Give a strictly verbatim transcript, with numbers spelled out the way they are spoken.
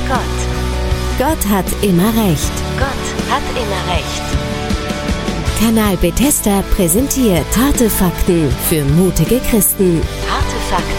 Gott. Gott hat immer Recht. Gott hat immer Recht. Kanal Bethesda präsentiert harte Fakten für mutige Christen. Harte Fakten